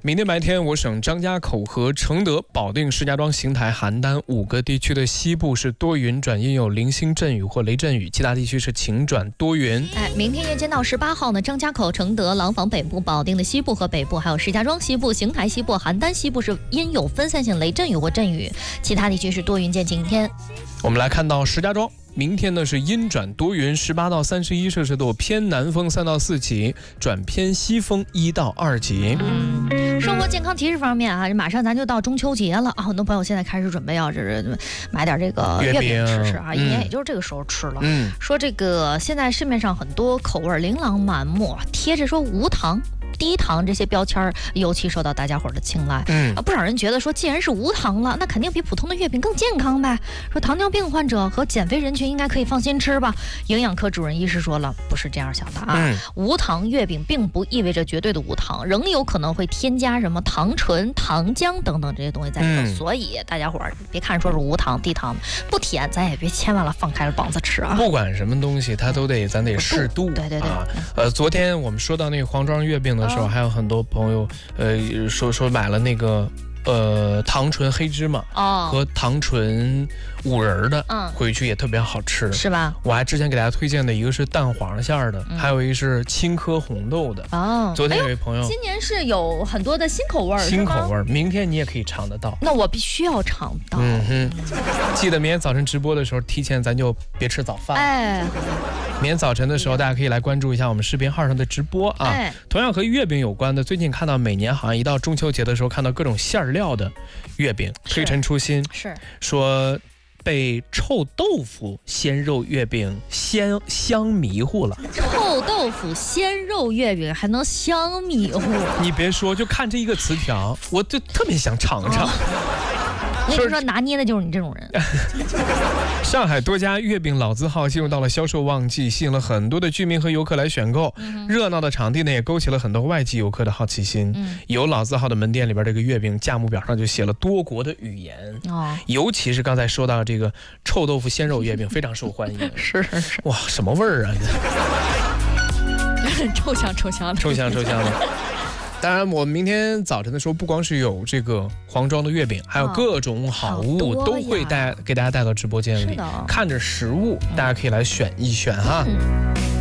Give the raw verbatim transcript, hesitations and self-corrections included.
明天白天，我省张家口和承德、保定、石家庄、邢台、邯郸五个地区的西部是多云转阴，有零星阵雨或雷阵雨，其他地区是晴转多云。 哎，明天夜间到十八号呢，张家口、承德、廊坊北部、保定的西部和北部，还有石家庄西部、邢台西部、邯郸西部是阴有分散性雷阵雨或阵雨，其他地区是多云见晴天。 我们来看到石家庄。明天呢是阴转多云，十八到三十一摄氏度，偏南风三到四级，转偏西风一到二级。 嗯，生活健康提示方面啊，马上咱就到中秋节了啊，很多朋友现在开始准备要是买点这个月饼吃吃啊， 嗯、 一年也就是这个时候吃了。 嗯， 说这个现在市面上很多口味琳琅满目，贴着说无糖、低糖这些标签尤其受到大家伙的青睐。 嗯啊，不少人觉得说，既然是无糖了，那肯定比普通的月饼更健康呗。说糖尿病患者和减肥人群应该可以放心吃吧。营养科主任医师说了，不是这样想的啊。 嗯、 无糖月饼并不意味着绝对的无糖，仍有可能会添加什么糖醇、糖浆等等这些东西在里头。嗯、所以大家伙儿别看说是无糖、低糖，不甜，咱也别千万了放开了膀子吃啊。 不管什么东西，它都得咱得适度。 对对对。 啊，呃，昨天我们说到那个黄庄月饼的时候，哦、还有很多朋友呃说说买了那个呃糖醇黑芝麻哦和糖醇五仁的， 嗯， 回去也特别好吃， 是吧？ 我还之前给大家推荐的一个是蛋黄馅的，嗯、还有一个是青稞红豆的。 哦， 昨天有位朋友， 哎、今年是有很多的新口味， 新口味，明天你也可以尝得到。 那我必须要尝到。 嗯哼，记得明天早晨直播的时候，提前咱就别吃早饭。 哎。 明天早晨的时候，大家可以来关注一下我们视频号上的直播啊。 哎、 同样和月饼有关的，最近看到每年好像一到中秋节的时候，看到各种馅料的月饼推陈出新， 是说被臭豆腐鲜肉月饼鲜香迷糊了。 臭豆腐鲜肉月饼还能香迷糊？ 你别说，就看这一个词条，我就特别想尝尝。 哦我跟你说，拿捏的就是你这种人。 上海多家月饼老字号进入到了销售旺季，吸引了很多的居民和游客来选购。嗯、热闹的场地呢，也勾起了很多外籍游客的好奇心。嗯、有老字号的门店里边，这个月饼价目表上就写了多国的语言。哦，尤其是刚才说到这个臭豆腐鲜肉月饼，非常受欢迎。 是是是。 哇，什么味儿啊？ 臭香臭香的。 臭香臭香的。当然，我们明天早晨的时候，不光是有这个黄庄的月饼，还有各种好物、哦、都会带给大家带到直播间里，看着实物，嗯、大家可以来选一选哈。嗯